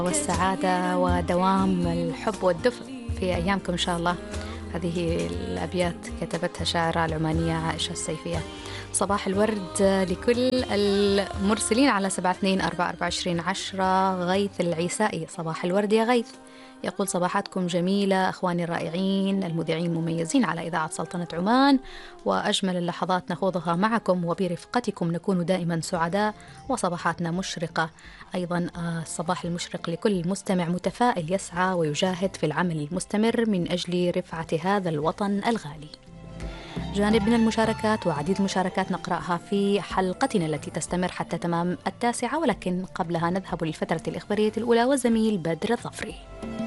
والسعادة ودوام الحب والدفء في أيامكم إن شاء الله. هذه الأبيات كتبتها شاعرة العمانية عائشة السيفية. صباح الورد لكل المرسلين على 72442010. غيث العيسائي، صباح الورد يا غيث، يقول صباحاتكم جميلة أخواني الرائعين المذيعين مميزين على إذاعة سلطنة عمان، وأجمل اللحظات نخوضها معكم وبرفقتكم نكون دائما سعداء وصباحاتنا مشرقة. أيضا الصباح المشرق لكل مستمع متفائل يسعى ويجاهد في العمل المستمر من أجل رفعة هذا الوطن الغالي. جانب من المشاركات وعديد المشاركات نقرأها في حلقتنا التي تستمر حتى تمام 9، ولكن قبلها نذهب للفترة الإخبارية الأولى والزميل بدر الظفري.